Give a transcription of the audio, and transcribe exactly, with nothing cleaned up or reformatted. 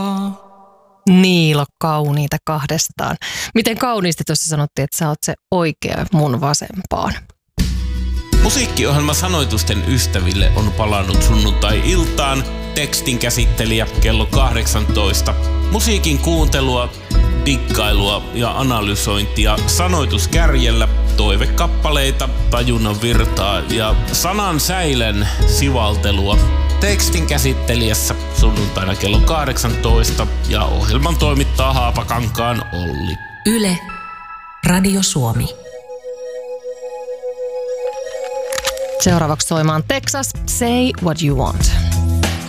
Niilo, kauniita kahdestaan. Miten kauniisti tuossa sanottiin, että sä oot se oikea mun vasempaan. Musiikkiohjelma Sanoitusten ystäville on palannut sunnuntai-iltaan. Tekstin käsittelijä kello kahdeksantoista. Musiikin kuuntelua, dikkailua ja analysointia sanoituskärjellä, toivekappaleita, tajunnan virtaa ja sanan säilen sivaltelua. Tekstin käsittelijässä sunnuntaina kello kahdeksantoista ja ohjelman toimittaa Haapakankaan Olli. Yle, Radio Suomi. Seuraavaksi soimaan Texas, Say What You Want.